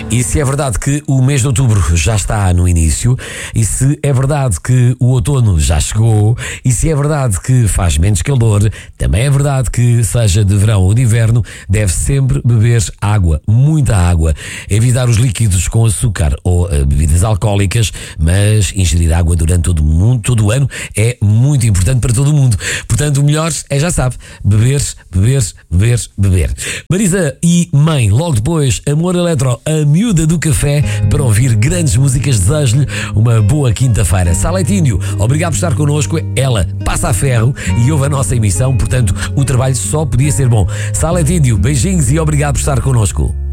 E se é verdade que o mês de outubro já está no início, e se é verdade que o outono já chegou, e se é verdade que faz menos calor, também é verdade que, seja de verão ou de inverno, deve sempre beber água, muita água. Evitar os líquidos com açúcar ou bebidas alcoólicas, mas ingerir água durante todo o ano é muito importante para todo o mundo. Portanto, o melhor é, já sabe, beber, beber, beber, beber. Marisa e Mãe, logo depois, Amor Eletro, a miúda do café, para ouvir grandes músicas. Desejo-lhe uma boa quinta-feira. Saletinho, obrigado por estar connosco. Ela passa a ferro e ouve a nossa emissão, portanto, o trabalho só podia ser bom. Saletinho, beijinhos e obrigado por estar connosco.